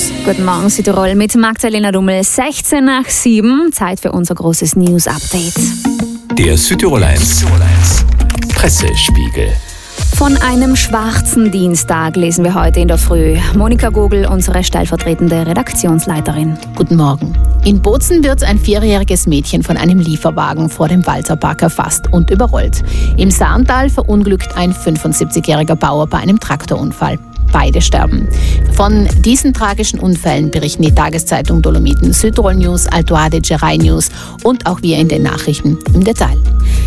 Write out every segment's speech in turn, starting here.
Guten Morgen, Südtirol mit Magdalena Dummel. 16 nach 7, Zeit für unser großes News-Update. Der Südtirol 1 Pressespiegel. Von einem schwarzen Dienstag lesen wir heute in der Früh. Monika Gogel, unsere stellvertretende Redaktionsleiterin. Guten Morgen. In Bozen wird ein 4-jähriges Mädchen von einem Lieferwagen vor dem Walterpark erfasst und überrollt. Im Saarntal verunglückt ein 75-jähriger Bauer bei einem Traktorunfall. Beide sterben. Von diesen tragischen Unfällen berichten die Tageszeitung Dolomiten, Südtirol News, Altoade, Gerai News und auch wir in den Nachrichten im Detail.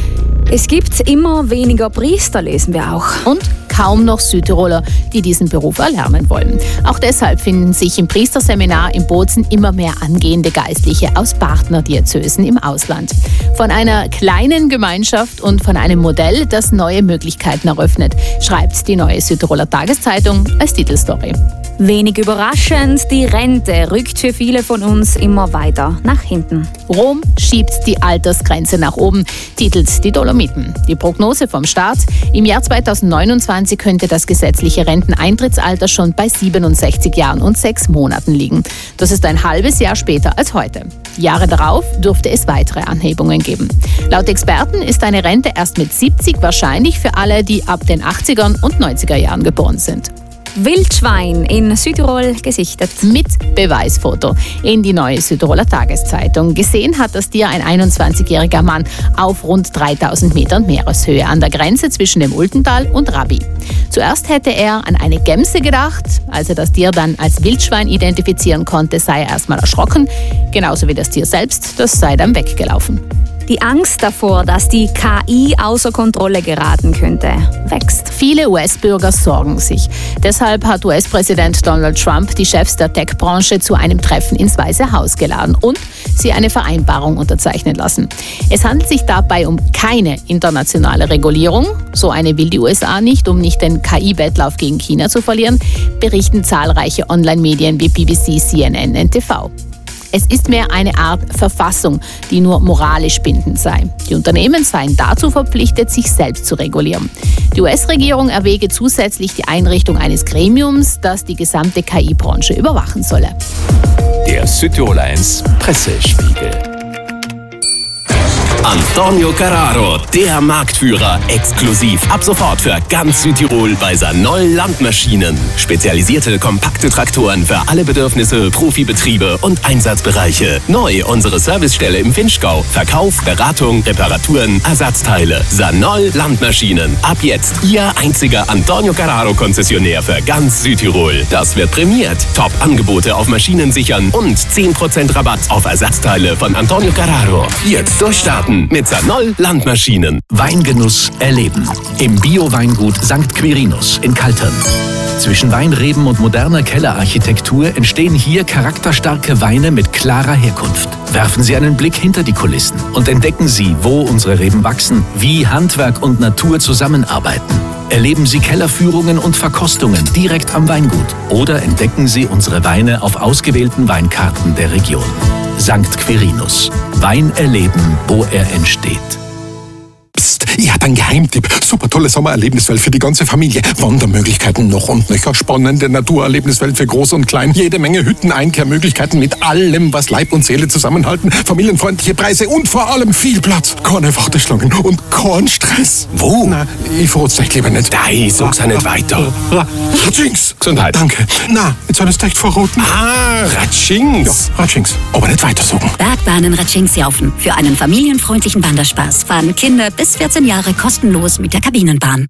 Es gibt immer weniger Priester, lesen wir auch. Und kaum noch Südtiroler, die diesen Beruf erlernen wollen. Auch deshalb finden sich im Priesterseminar in Bozen immer mehr angehende Geistliche aus Partnerdiözesen im Ausland. Von einer kleinen Gemeinschaft und von einem Modell, das neue Möglichkeiten eröffnet, schreibt die Neue Südtiroler Tageszeitung als Titelstory. Wenig überraschend, die Rente rückt für viele von uns immer weiter nach hinten. Rom schiebt die Altersgrenze nach oben, titelt die Dolomiten. Die Prognose vom Staat: Im Jahr 2029 könnte das gesetzliche Renteneintrittsalter schon bei 67 Jahren und 6 Monaten liegen. Das ist ein halbes Jahr später als heute. Jahre darauf dürfte es weitere Anhebungen geben. Laut Experten ist eine Rente erst mit 70 wahrscheinlich für alle, die ab den 80er und 90er Jahren geboren sind. Wildschwein in Südtirol gesichtet. Mit Beweisfoto in die Neue Südtiroler Tageszeitung. Gesehen hat das Tier ein 21-jähriger Mann auf rund 3000 Metern Meereshöhe an der Grenze zwischen dem Ultental und Rabi. Zuerst hätte er an eine Gämse gedacht. Als er das Tier dann als Wildschwein identifizieren konnte, sei er erstmal erschrocken. Genauso wie das Tier selbst, das sei dann weggelaufen. Die Angst davor, dass die KI außer Kontrolle geraten könnte, wächst. Viele US-Bürger sorgen sich. Deshalb hat US-Präsident Donald Trump die Chefs der Tech-Branche zu einem Treffen ins Weiße Haus geladen und sie eine Vereinbarung unterzeichnen lassen. Es handelt sich dabei um keine internationale Regulierung. So eine will die USA nicht, um nicht den KI-Wettlauf gegen China zu verlieren, berichten zahlreiche Online-Medien wie BBC, CNN, NTV. Es ist mehr eine Art Verfassung, die nur moralisch bindend sei. Die Unternehmen seien dazu verpflichtet, sich selbst zu regulieren. Die US-Regierung erwäge zusätzlich die Einrichtung eines Gremiums, das die gesamte KI-Branche überwachen solle. Der Südtirol 1 Pressespiegel. Antonio Carraro, der Marktführer, exklusiv ab sofort für ganz Südtirol bei Sanol Landmaschinen. Spezialisierte kompakte Traktoren für alle Bedürfnisse, Profibetriebe und Einsatzbereiche. Neu unsere Servicestelle im Vinschgau. Verkauf, Beratung, Reparaturen, Ersatzteile. Sanol Landmaschinen. Ab jetzt Ihr einziger Antonio Carraro Konzessionär für ganz Südtirol. Das wird prämiert. Top-Angebote auf Maschinen sichern und 10% Rabatt auf Ersatzteile von Antonio Carraro. Jetzt durchstarten mit Sanol Landmaschinen. Weingenuss erleben. Im Bio-Weingut St. Quirinus in Kaltern. Zwischen Weinreben und moderner Kellerarchitektur entstehen hier charakterstarke Weine mit klarer Herkunft. Werfen Sie einen Blick hinter die Kulissen und entdecken Sie, wo unsere Reben wachsen, wie Handwerk und Natur zusammenarbeiten. Erleben Sie Kellerführungen und Verkostungen direkt am Weingut oder entdecken Sie unsere Weine auf ausgewählten Weinkarten der Region. St. Quirinus. Wein erleben, wo er entsteht. Psst, ich habe einen Geheimtipp. Super tolle Sommererlebniswelt für die ganze Familie. Wandermöglichkeiten noch und nöcher. Spannende Naturerlebniswelt für Groß und Klein. Jede Menge Hütten, Einkehrmöglichkeiten mit allem, was Leib und Seele zusammenhalten. Familienfreundliche Preise und vor allem viel Platz. Keine Warteschlangen und kein Stress. Wo? Na, ich verrat's euch lieber nicht. Nein, sag's ja nicht weiter. Ratschings. Gesundheit. Danke. Na, jetzt soll es echt verraten. Ah, Ratschings. Ja, Ratschings. Aber nicht weiter sagen. Bergbahnen Ratschings-Jaufen. Für einen familienfreundlichen Wanderspaß fahren Kinder bis 14 Jahre kostenlos mit der Kabinenbahn.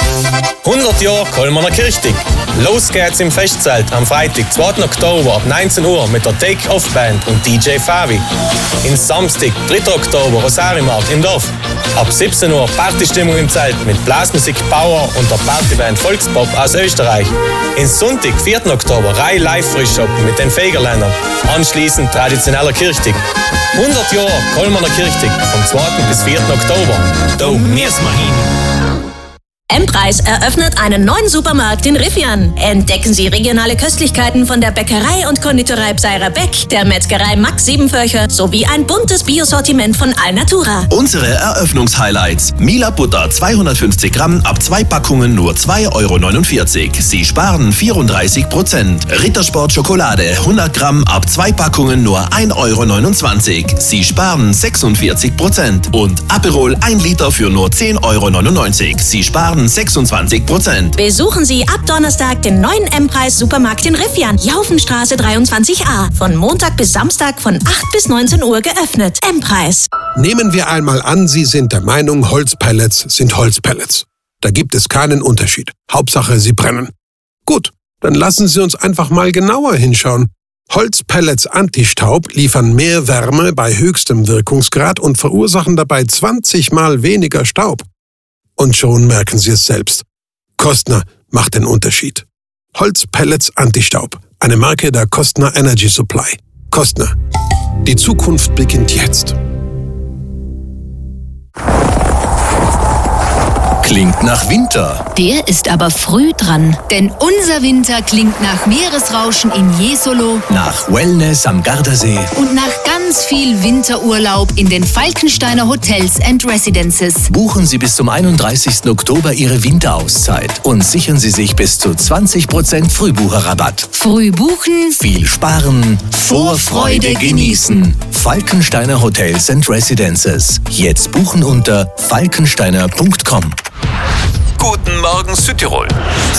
100 Jahre Kolmaner Kirchtig. Los geht's im Festzelt am Freitag, 2. Oktober ab 19 Uhr mit der Take-Off-Band und DJ Fabi. In Samstag, 3. Oktober, Rosarimarkt im Dorf. Ab 17 Uhr Partystimmung im Zelt mit Blasmusik Power und der Partyband Volkspop aus Österreich. In Sonntag, 4. Oktober, Rai Live Frischshoppen mit den Fegerländern. Anschließend traditioneller Kirchtig. 100 Jahre Kolmaner Kirchtig vom 2. bis 4. Oktober. Da müssen wir hin. M-Preis eröffnet einen neuen Supermarkt in Riffian. Entdecken Sie regionale Köstlichkeiten von der Bäckerei und Konditorei Bseirer Beck, der Metzgerei Max Siebenvölcher sowie ein buntes Biosortiment von Alnatura. Unsere Eröffnungshighlights. Mila Butter 250 Gramm ab 2 Packungen nur 2,49 €. Sie sparen 34%. Rittersport Schokolade 100 Gramm ab 2 Packungen nur 1,29 €. Sie sparen 46%. Und Aperol 1 Liter für nur 10,99 €. Sie sparen 26%. Besuchen Sie ab Donnerstag den neuen M-Preis Supermarkt in Riffian, Jaufenstraße 23a. Von Montag bis Samstag von 8 bis 19 Uhr geöffnet. M-Preis. Nehmen wir einmal an, Sie sind der Meinung, Holzpellets sind Holzpellets. Da gibt es keinen Unterschied. Hauptsache, sie brennen. Gut, dann lassen Sie uns einfach mal genauer hinschauen. Holzpellets Antistaub liefern mehr Wärme bei höchstem Wirkungsgrad und verursachen dabei 20 Mal weniger Staub. Und schon merken Sie es selbst. Kostner macht den Unterschied. Holzpellets Antistaub. Eine Marke der Kostner Energy Supply. Kostner. Die Zukunft beginnt jetzt. Klingt nach Winter. Der ist aber früh dran, denn unser Winter klingt nach Meeresrauschen in Jesolo, Nach Wellness am Gardasee. und nach ganz viel Winterurlaub in den Falkensteiner Hotels and Residences. Buchen Sie bis zum 31. Oktober Ihre Winterauszeit und sichern Sie sich bis zu 20% Frühbucherrabatt. Früh buchen, Viel sparen, Vorfreude genießen. Falkensteiner Hotels and Residences. Jetzt buchen unter falkensteiner.com. Guten Morgen Südtirol.